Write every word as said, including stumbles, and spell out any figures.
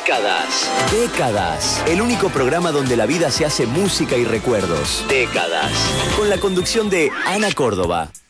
Décadas. Décadas. El único programa donde la vida se hace música y recuerdos. Décadas. Con la conducción de Ana Córdoba.